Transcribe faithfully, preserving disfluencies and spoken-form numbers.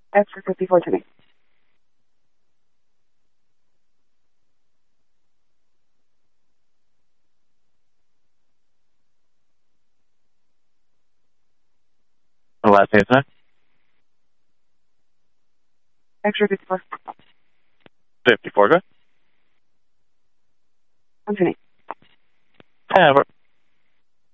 Extra fifty-four to me. The last name, sir? Extra fifty-four. fifty-four, good. On to me. Yeah, we're,